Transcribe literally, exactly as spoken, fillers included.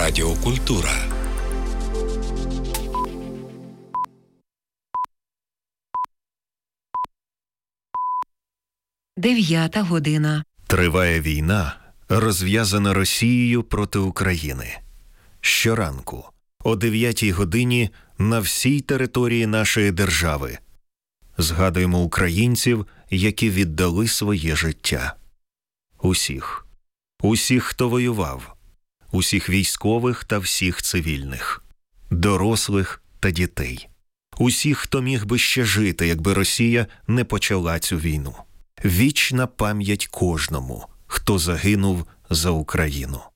Радіокультура. Дев'ята година. Триває війна, розв'язана Росією проти України. Щоранку, о дев'ятій годині, на всій території нашої держави згадуємо українців, які віддали своє життя. Усіх. Усіх, хто воював. Усіх військових та всіх цивільних. Дорослих та дітей. Усіх, хто міг би ще жити, якби Росія не почала цю війну. Вічна пам'ять кожному, хто загинув за Україну.